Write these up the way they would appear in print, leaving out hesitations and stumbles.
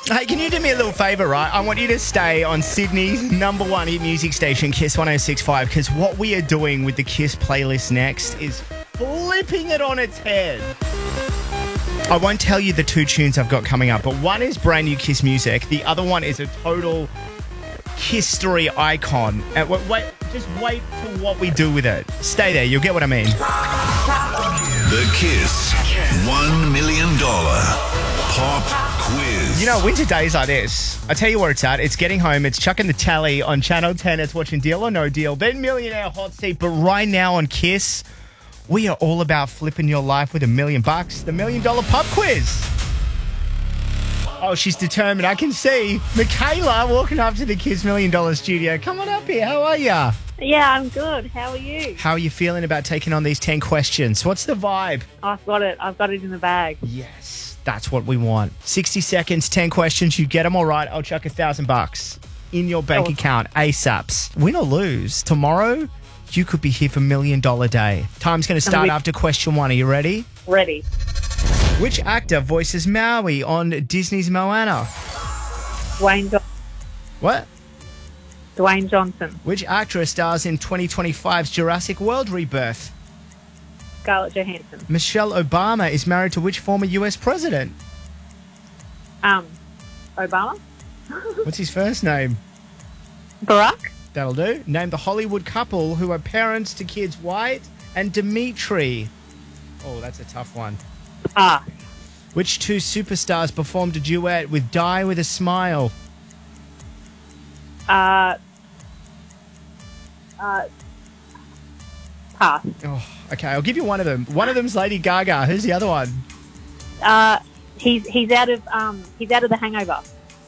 Hey, can you do me a little favour, right? I want you to stay on Sydney's #1 hit music station, Kiss 106.5, because what we are doing with the Kiss playlist next is flipping it on its head. I won't tell you the two tunes I've got coming up, but one is brand new Kiss music. The other one is a total Kiss story icon. Just wait for what we do with it. Stay there, you'll get what I mean. The Kiss $1 million Pop Quiz. You know, winter days like this, I tell you where it's at. It's getting home. It's chucking the tally on Channel 10. It's watching Deal or No Deal, then Millionaire Hot Seat. But right now on Kiss, we are all about flipping your life with $1 million. The $1 million Pop Quiz. Oh, she's determined. I can see Michaela walking up to the Kiss $1 million studio. Come on up here. How are you? Yeah, I'm good. How are you? How are you feeling about taking on these 10 questions? What's the vibe? I've got it. I've got it in the bag. Yes, that's what we want. 60 seconds, 10 questions. You get them all right, I'll chuck $1,000 in your bank account ASAPs. Win or lose, tomorrow you could be here for $1 million day. Time's going to start after question 1. Are you ready? Ready. Which actor voices Maui on Disney's Moana? Dwayne Johnson. What? Dwayne Johnson. Which actress stars in 2025's Jurassic World Rebirth? Scarlett Johansson. Michelle Obama is married to which former US president? Obama. What's his first name? Barack. That'll do. Name the Hollywood couple who are parents to kids Wyatt and Dimitri. Oh, that's a tough one. Which two superstars performed a duet with Die With a Smile? Pass. Oh, okay, I'll give you one of them. One of them's Lady Gaga. Who's the other one? He's out of The Hangover.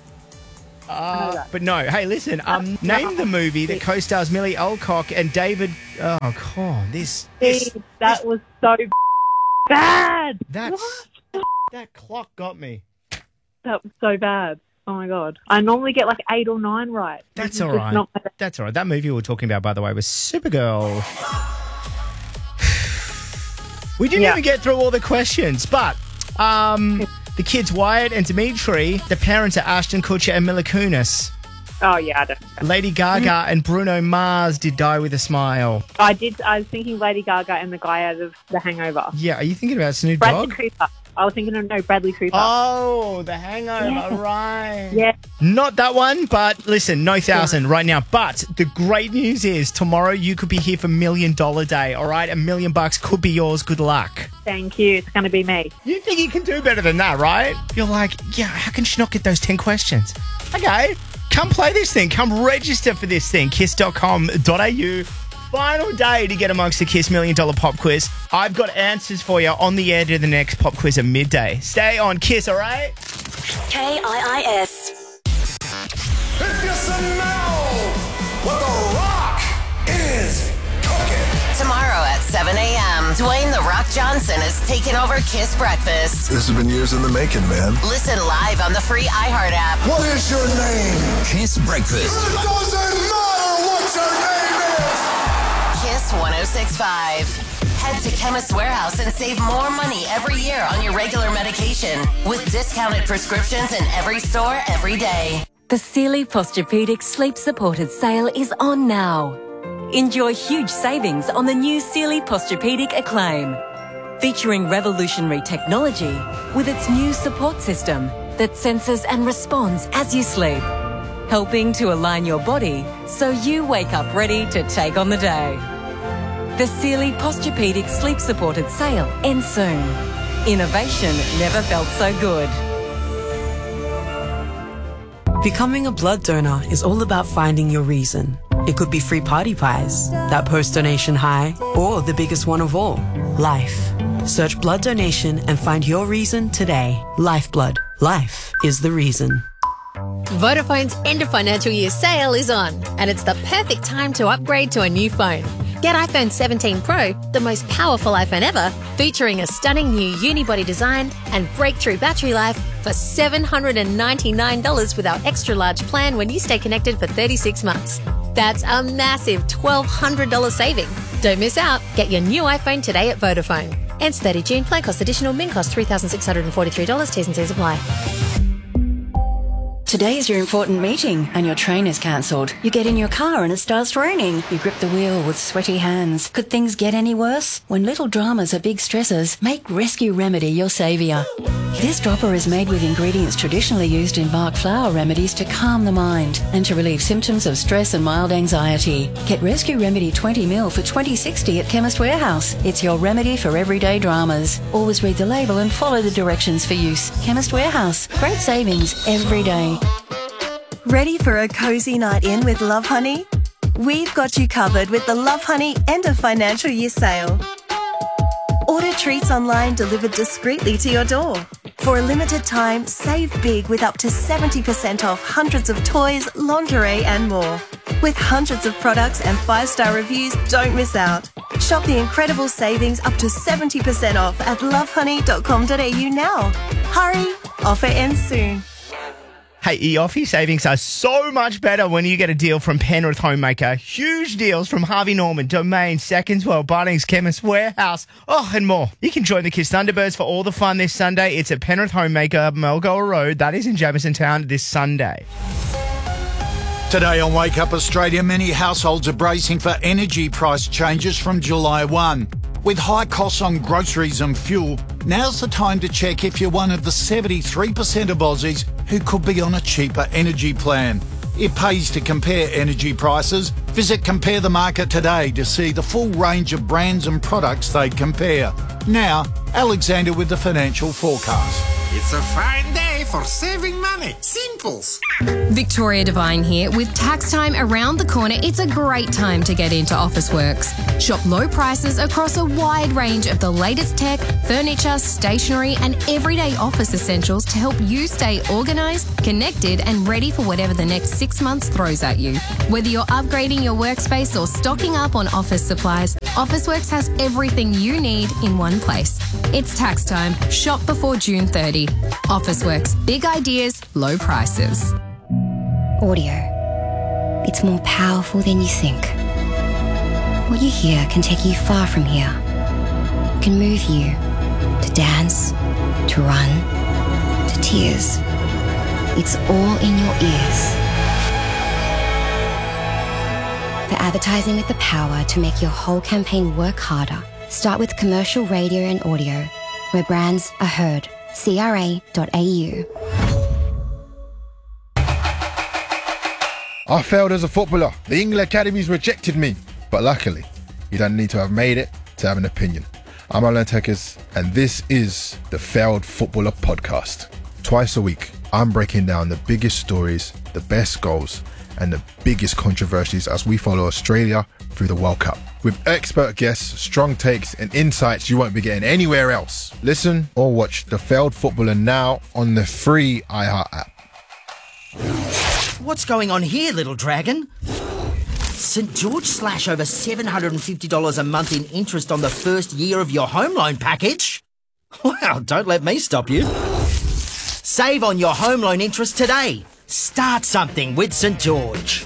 But no. Hey, listen. Name the movie that co-stars Millie Alcock and David. Oh, come on. That was so bad. That clock got me. That was so bad. Oh my God. I normally get like 8 or 9 right. That's all right. That's all right. That movie we were talking about, by the way, was Supergirl. We didn't even get through all the questions, but the kids Wyatt and Dimitri, the parents are Ashton Kutcher and Mila Kunis. Oh, yeah, I don't know. Lady Gaga and Bruno Mars did Die With a Smile. I was thinking Lady Gaga and the guy out of The Hangover. Yeah, are you thinking about Snoop Bradley Dogg? Cooper. I was thinking of Bradley Cooper. Oh, The Hangover, right. Yeah. Not that one, but listen, no $1,000 right now. But the great news is tomorrow you could be here for $1 million day, all right? $1 million could be yours. Good luck. Thank you. It's going to be me. You think you can do better than that, right? You're like, yeah, how can she not get those 10 questions? Okay, come play this thing. Come register for this thing, kiss.com.au. Final day to get amongst the Kiss $1 million Pop Quiz. I've got answers for you on the air to the next Pop Quiz at midday. Stay on Kiss, all right? KIIS. If you smell what The Rock is cooking. Tomorrow at 7 a.m., Dwayne The Rock Johnson is taking over Kiss Breakfast. This has been years in the making, man. Listen live on the free iHeart app. What is your name? Kiss Breakfast. It doesn't matter what your name is. Kiss 106.5. Head to Chemist Warehouse and save more money every year on your regular medication with discounted prescriptions in every store every day. The Sealy Posturepedic Sleep Supported sale is on now. Enjoy huge savings on the new Sealy Posturepedic Acclaim, featuring revolutionary technology with its new support system that senses and responds as you sleep, helping to align your body so you wake up ready to take on the day. The Sealy Posturepedic Sleep Supported sale ends soon. Innovation never felt so good. Becoming a blood donor is all about finding your reason. It could be free party pies, that post-donation high, or the biggest one of all, life. Search blood donation and find your reason today. Lifeblood. Life is the reason. Vodafone's end of financial year sale is on, and it's the perfect time to upgrade to a new phone. Get iPhone 17 Pro, the most powerful iPhone ever, featuring a stunning new unibody design and breakthrough battery life for $799 with our extra large plan when you stay connected for 36 months. That's a massive $1,200 saving. Don't miss out. Get your new iPhone today at Vodafone. Ends 30 June. Plan cost additional. Min cost $3,643. T's and C's apply. Today's your important meeting and your train is cancelled. You get in your car and it starts raining. You grip the wheel with sweaty hands. Could things get any worse? When little dramas are big stressors, make Rescue Remedy your saviour. This dropper is made with ingredients traditionally used in Bach flower remedies to calm the mind and to relieve symptoms of stress and mild anxiety. Get Rescue Remedy 20ml for $20.60 at Chemist Warehouse. It's your remedy for everyday dramas. Always read the label and follow the directions for use. Chemist Warehouse. Great savings every day. Ready for a cozy night in with Love Honey? We've got you covered with the Love Honey end of financial year sale. Order treats online delivered discreetly to your door. For a limited time, save big with up to 70% off hundreds of toys, lingerie and more. With hundreds of products and 5-star reviews, don't miss out. Shop the incredible savings up to 70% off at lovehoney.com.au now. Hurry, offer ends soon. Hey, eOffie savings are so much better when you get a deal from Penrith Homemaker. Huge deals from Harvey Norman, Domain, Seconds Well, Bunnings, Chemist Warehouse, and more. You can join the Kiss Thunderbirds for all the fun this Sunday. It's at Penrith Homemaker, Melgoa Road. That is in Jamison Town this Sunday. Today on Wake Up Australia, many households are bracing for energy price changes from July 1. With high costs on groceries and fuel, now's the time to check if you're one of the 73% of Aussies who could be on a cheaper energy plan. It pays to compare energy prices. Visit Compare the Market today to see the full range of brands and products they compare. Now, Alexander with the financial forecast. It's a fine day for saving money. Simples. Victoria Devine here. With tax time around the corner, it's a great time to get into Officeworks. Shop low prices across a wide range of the latest tech, furniture, stationery and everyday office essentials to help you stay organised, connected and ready for whatever the next 6 months throws at you. Whether you're upgrading your workspace or stocking up on office supplies, Officeworks has everything you need in one place. It's tax time. Shop before June 30. Officeworks. Big ideas, low prices. Audio. It's more powerful than you think. What you hear can take you far from here. It can move you to dance, to run, to tears. It's all in your ears. For advertising with the power to make your whole campaign work harder, start with commercial radio and audio, where brands are heard. CRA.au. I failed as a footballer. The England Academies rejected me. But luckily, you don't need to have made it to have an opinion. I'm Alan Tekes, and this is the Failed Footballer Podcast. Twice a week, I'm breaking down the biggest stories, the best goals, and the biggest controversies as we follow Australia through the World Cup. With expert guests, strong takes, and insights you won't be getting anywhere else. Listen or watch The Failed Footballer now on the free iHeart app. What's going on here, little dragon? St. George slash over $750 a month in interest on the first year of your home loan package? Wow, don't let me stop you. Save on your home loan interest today. Start something with St. George.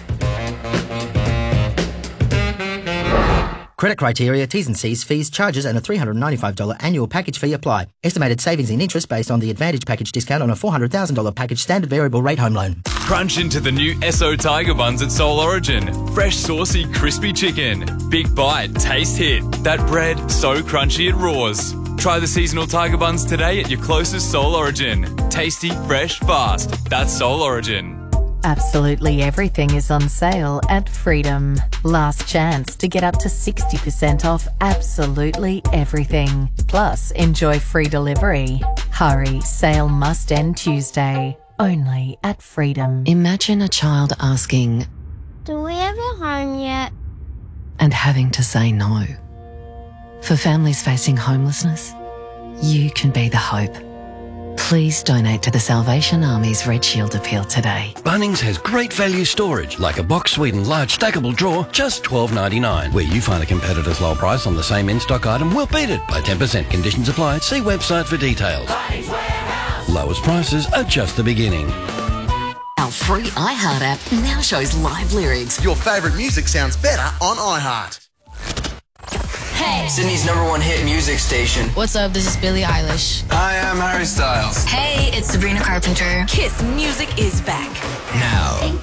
Credit criteria, T's and C's, fees, charges and a $395 annual package fee apply. Estimated savings in interest based on the Advantage package discount on a $400,000 package standard variable rate home loan. Crunch into the new Esso Tiger Buns at Soul Origin. Fresh, saucy, crispy chicken. Big bite, taste hit. That bread, so crunchy it roars. Try the seasonal Tiger Buns today at your closest Soul Origin. Tasty, fresh, fast. That's Soul Origin. Absolutely everything is on sale at Freedom. Last chance to get up to 60% off absolutely everything. Plus, enjoy free delivery. Hurry, sale must end Tuesday. Only at Freedom. Imagine a child asking, "Do we have a home yet?" and having to say no. For families facing homelessness, you can be the hope. Please donate to the Salvation Army's Red Shield appeal today. Bunnings has great value storage, like a box Sweden large stackable drawer, just $12.99. Where you find a competitor's low price on the same in-stock item, we'll beat it by 10%. Conditions apply. See website for details. Lowest prices are just the beginning. Our free iHeart app now shows live lyrics. Your favourite music sounds better on iHeart. Hey. Sydney's #1 hit music station. What's up? This is Billie Eilish. Hi, I'm Harry Styles. Hey, it's Sabrina Carpenter. Kiss Music is back. Now.